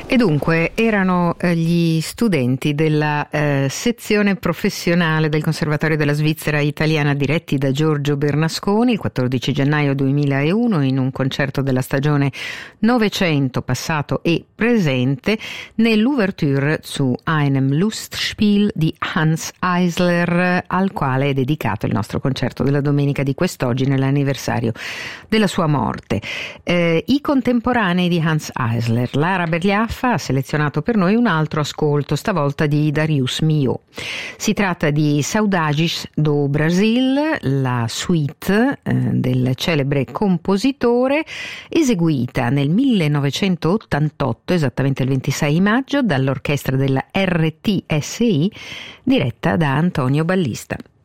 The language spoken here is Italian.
E dunque erano gli studenti della sezione professionale del Conservatorio della Svizzera Italiana diretti da Giorgio Bernasconi il 14 gennaio 2001 in un concerto della stagione Novecento passato e presente nell'Ouverture zu einem Lustspiel di Hanns Eisler, al quale è dedicato il nostro concerto della domenica di quest'oggi nell'anniversario della sua morte. I contemporanei di Hanns Eisler, Lara Berliaffa ha selezionato per noi un altro ascolto, stavolta di Darius Milhaud. Si tratta di Saudades do Brasil, la suite del celebre compositore, eseguita nel 1988, esattamente il 26 maggio, dall'orchestra della RTSI, diretta da Antonio Ballista.